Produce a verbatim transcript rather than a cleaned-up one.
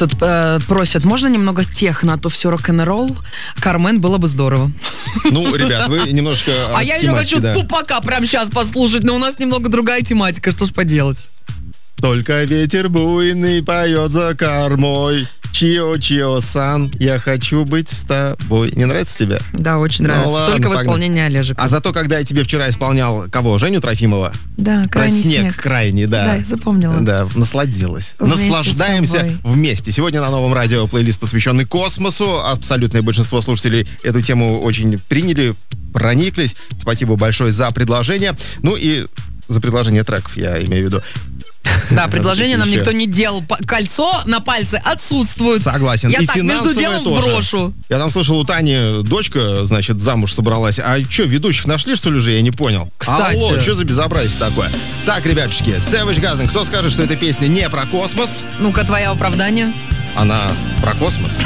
Тут э, просят, можно немного техно, а то все рок-н-ролл. Кармен, было бы здорово. Ну, ребят, вы немножко... А я еще хочу Тупака прямо сейчас послушать, но у нас немного другая тематика, что ж поделать. Только ветер буйный поет за кормой. Чио-чио-сан, я хочу быть с тобой. Не нравится тебе? Да, очень нравится. Ну, ладно, Только в погнали. исполнении Олежика. А зато, когда я тебе вчера исполнял кого? Женю Трофимова? Да, крайний Про снег, снег. крайний, да. Да, я запомнила. Да, насладилась. Вместе Наслаждаемся вместе. Сегодня на новом радио плейлист, посвященный космосу. Абсолютное большинство слушателей эту тему очень приняли, прониклись. Спасибо большое за предложение. Ну и за предложение треков, я имею в виду. Да, предложение нам никто не делал. Кольцо на пальце отсутствует. Согласен. Я и так между делом тоже. брошу. Я там слышал, у Тани дочка, значит, замуж собралась. А что, ведущих нашли, что ли, же? Я не понял. Кстати. Алло, что за безобразие такое? Так, ребятушки, Savage Garden, кто скажет, что эта песня не про космос? Ну-ка, твое оправдание. Она про космос.